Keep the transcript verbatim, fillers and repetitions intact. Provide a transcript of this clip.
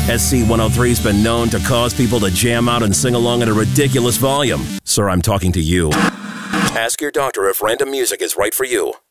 S C one oh three has been known to cause people to jam out and sing along at a ridiculous volume. Sir, I'm talking to you. Ask your doctor if random music is right for you.